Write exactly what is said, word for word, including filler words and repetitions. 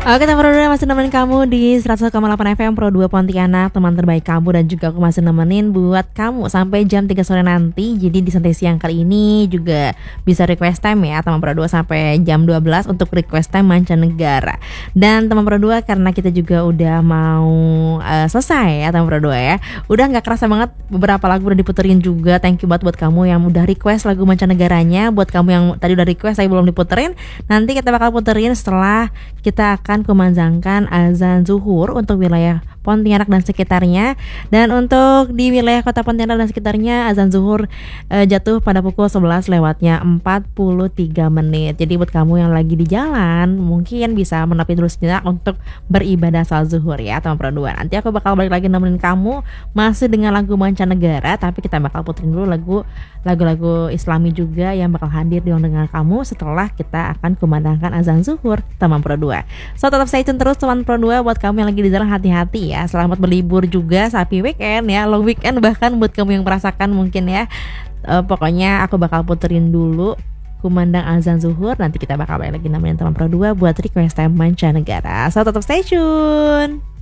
Oke, teman Pro dua masih nemenin kamu di seratus satu koma delapan F M Pro dua Pontianak, teman terbaik kamu, dan juga aku masih nemenin buat kamu sampai jam tiga sore nanti. Jadi di santai siang kali ini juga bisa request time ya teman Pro dua sampai jam dua belas untuk request time mancanegara. Dan teman Pro dua, karena kita juga udah mau uh, selesai ya teman Pro dua ya. Udah nggak kerasa banget, beberapa lagu udah diputerin juga. Thank you banget buat kamu yang udah request lagu mancanegaranya. Buat kamu yang tadi udah request saya belum diputerin, nanti kita bakal puterin setelah kita akan kumandangkan azan zuhur untuk wilayah Pontianak dan sekitarnya. Dan untuk di wilayah kota Pontianak dan sekitarnya, azan zuhur e, jatuh pada pukul sebelas lewatnya empat puluh tiga menit. Jadi buat kamu yang lagi di jalan, mungkin bisa menepi dulu sejenak untuk beribadah salat zuhur ya teman Pro dua. Nanti aku bakal balik lagi nemenin kamu masih dengan lagu mancanegara, tapi kita bakal puterin dulu lagu lagu-lagu Islami juga yang bakal hadir di ruang dengar kamu setelah kita akan kumandangkan azan zuhur teman Pro dua. So tetap stay tune terus teman Pro dua. Buat kamu yang lagi di jalan, hati-hati ya. Selamat berlibur juga, happy weekend ya, long weekend bahkan buat kamu yang merasakan mungkin ya. E, pokoknya aku bakal puterin dulu kumandang azan zuhur. Nanti kita bakal balik lagi nemenin teman Pro dua buat request time mancanegara. So tetap stay tune.